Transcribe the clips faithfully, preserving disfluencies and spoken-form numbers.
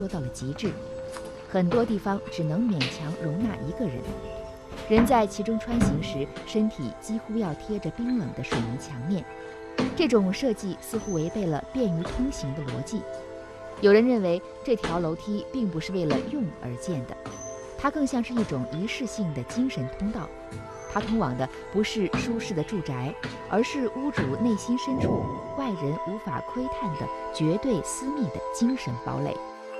缩到了极致，很多地方只能勉强容纳一个人。人在其中穿行时，身体几乎要贴着冰冷的水泥墙面。这种设计似乎违背了便于通行的逻辑。有人认为这条楼梯并不是为了用而建的，它更像是一种仪式性的精神通道。它通往的不是舒适的住宅，而是屋主内心深处外人无法窥探的绝对私密的精神堡垒。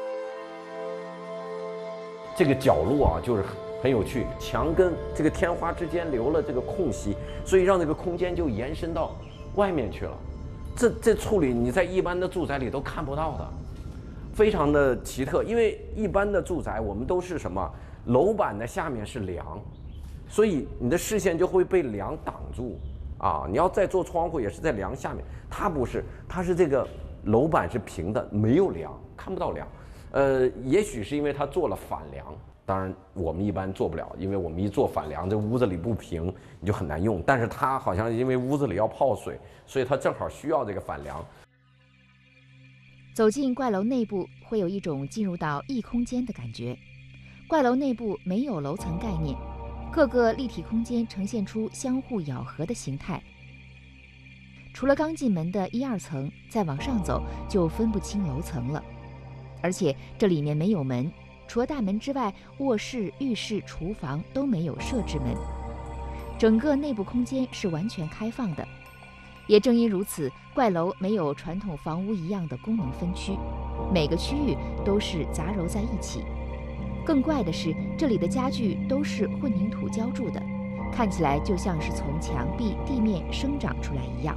这个角落啊，就是很有趣，墙跟这个天花之间留了这个空隙，所以让这个空间就延伸到外面去了。这这处理你在一般的住宅里都看不到的，非常的奇特。因为一般的住宅我们都是什么，楼板的下面是梁，所以你的视线就会被梁挡住啊。你要再做窗户也是在梁下面，它不是，它是这个楼板是平的，没有梁，看不到梁。呃，也许是因为它做了反梁。当然，我们一般做不了，因为我们一做反梁，这屋子里不平，你就很难用。但是它好像因为屋子里要泡水，所以它正好需要这个反梁。 走进怪楼内部，会有一种进入到异空间的感觉。怪楼内部没有楼层概念，各个立体空间呈现出相互咬合的形态。除了刚进门的一二层，再往上走就分不清楼层了。而且这里面没有门。除了大门之外，卧室、浴室、厨房都没有设置门，整个内部空间是完全开放的。也正因如此，怪楼没有传统房屋一样的功能分区，每个区域都是杂糅在一起。更怪的是，这里的家具都是混凝土浇筑的，看起来就像是从墙壁、地面生长出来一样。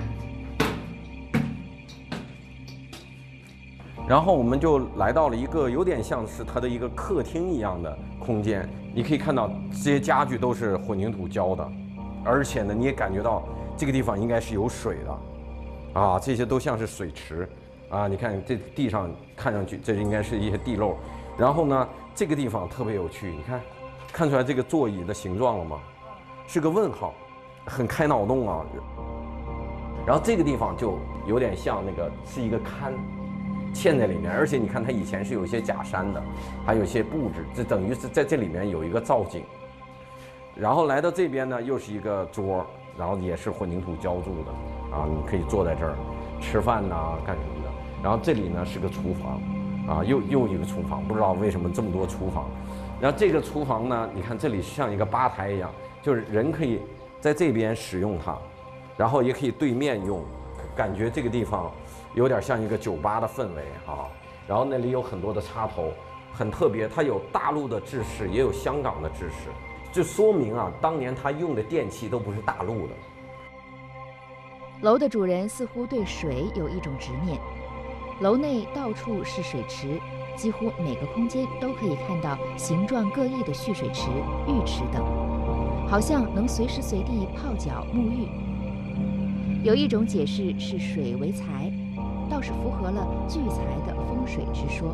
然后我们就来到了一个有点像是它的一个客厅一样的空间，你可以看到这些家具都是混凝土浇的，而且呢，你也感觉到这个地方应该是有水的，啊，这些都像是水池，啊，你看这地上看上去这应该是一些地漏。然后呢，这个地方特别有趣，你看，看出来这个座椅的形状了吗？是个问号，很开脑洞啊。然后这个地方就有点像那个是一个龛。嵌在里面，而且你看它以前是有一些假山的，还有一些布置，这等于是在这里面有一个造景。然后来到这边呢，又是一个桌，然后也是混凝土浇筑的啊，你可以坐在这儿吃饭呐、干什么的。然后这里呢是个厨房啊，又又一个厨房，不知道为什么这么多厨房。然后这个厨房呢，你看这里像一个吧台一样，就是人可以在这边使用它，然后也可以对面用，感觉这个地方有点像一个酒吧的氛围啊，然后那里有很多的插头，很特别，它有大陆的制式，也有香港的制式，就说明啊，当年他用的电器都不是大陆的。 楼的主人似乎对水有一种执念，楼内到处是水池，几乎每个空间都可以看到形状各异的蓄水池、浴池等，好像能随时随地泡脚沐浴。有一种解释是水为财，倒是符合了聚财的风水之说。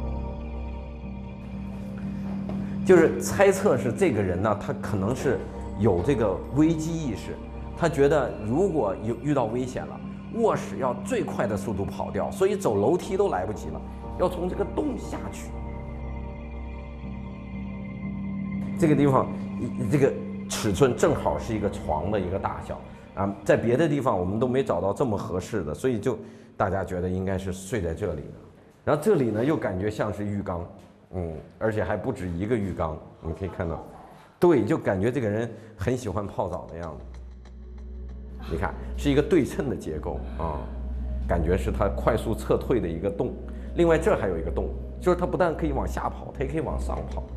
就是猜测是这个人呢，他可能是有这个危机意识，他觉得如果有遇到危险了，卧室要最快的速度跑掉，所以走楼梯都来不及了，要从这个洞下去。这个地方，这个尺寸正好是一个床的一个大小。啊，在别的地方我们都没找到这么合适的，所以就大家觉得应该是睡在这里的。然后这里呢又感觉像是浴缸，嗯，而且还不止一个浴缸，你可以看到，对，就感觉这个人很喜欢泡澡的样子。你看，是一个对称的结构啊，感觉是他快速撤退的一个洞。另外这儿还有一个洞，就是它不但可以往下跑，它也可以往上跑。